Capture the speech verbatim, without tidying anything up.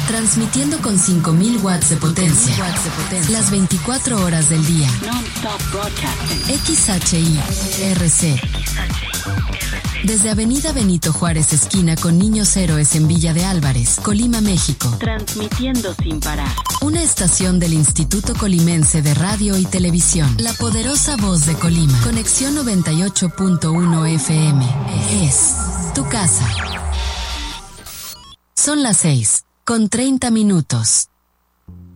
Transmitiendo con cinco mil watts de potencia. Las veinticuatro horas del día. X H I R C. Desde Avenida Benito Juárez, esquina con Niños Héroes en Villa de Álvarez, Colima, México. Transmitiendo sin parar. Una estación del Instituto Colimense de Radio y Televisión. La poderosa voz de Colima. Conexión noventa y ocho punto uno F M. Es tu casa. Son las seis, con treinta minutos.